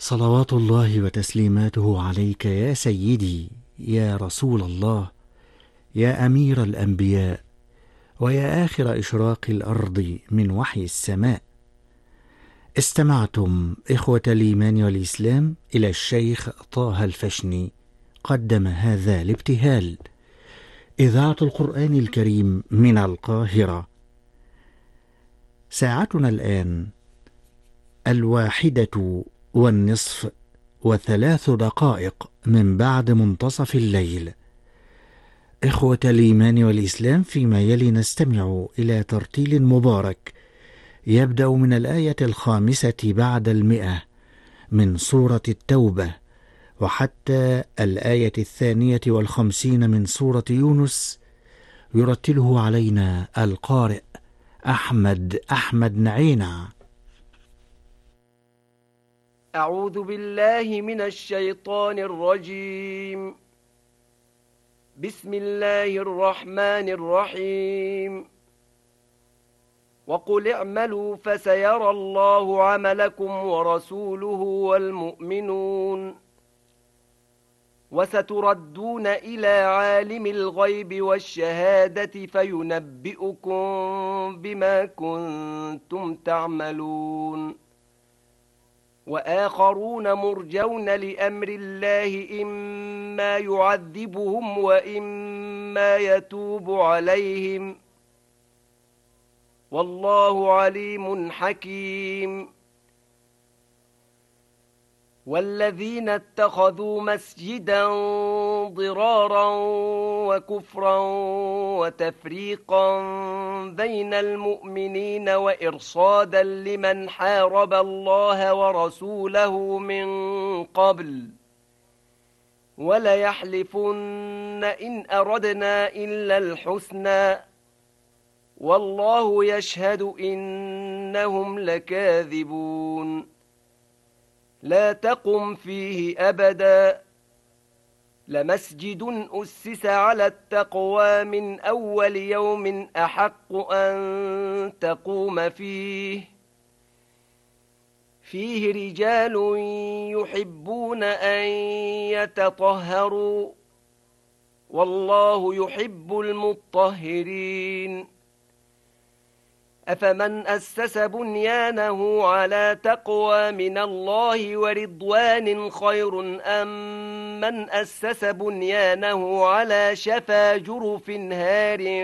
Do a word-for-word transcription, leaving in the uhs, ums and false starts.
صلوات الله وتسليماته عليك يا سيدي، يا رسول الله، يا أمير الأنبياء، ويا آخر إشراق الأرض من وحي السماء. استمعتم إخوة الإيمان والإسلام إلى الشيخ طه الفشني قدم هذا الابتهال. إذاعة القرآن الكريم من القاهرة. ساعتنا الآن الواحدة والنصف وثلاث دقائق من بعد منتصف الليل. إخوة الإيمان والإسلام، فيما يلي نستمع إلى ترتيل مبارك يبدأ من الآية الخامسة بعد المئة من سورة التوبة وحتى الآية الثانية والخمسين من سورة يونس، يرتله علينا القارئ أحمد أحمد نعينة. أعوذ بالله من الشيطان الرجيم. بسم الله الرحمن الرحيم. وقل اعملوا فسيرى الله عملكم ورسوله والمؤمنون وستردون إلى عالم الغيب والشهادة فينبئكم بما كنتم تعملون. وآخرون مرجون لأمر الله إما يعذبهم وإما يتوب عليهم، والله عليم حكيم. والذين اتخذوا مسجدا ضرارا وكفرا وتفريقا بين المؤمنين وإرصادا لمن حارب الله ورسوله من قبل وليحلفن إن أردنا إلا الحسنى والله يشهد إنهم لكاذبون. لا تقم فيه أبدا لمسجد أسس على التقوى من أول يوم أحق أن تقوم فيه فيه رجال يحبون أن يتطهروا والله يحب المطهرين. أفمن أسس بنيانه على تقوى من الله ورضوان خير أم من أسس بنيانه على شفا جرف هار